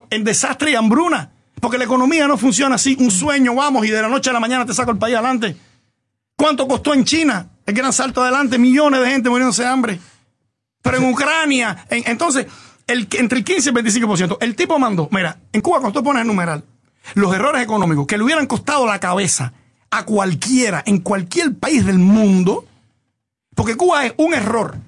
en desastre y hambruna. Porque la economía no funciona así, un sueño, vamos, y de la noche a la mañana te saco el país adelante. ¿Cuánto costó en China el gran salto adelante? Millones de gente muriéndose de hambre. Pero en Ucrania, entonces, entre el 15 y el 25%. El tipo mandó, mira, en Cuba cuando tú pones el numeral, los errores económicos que le hubieran costado la cabeza a cualquiera, en cualquier país del mundo, porque Cuba es un error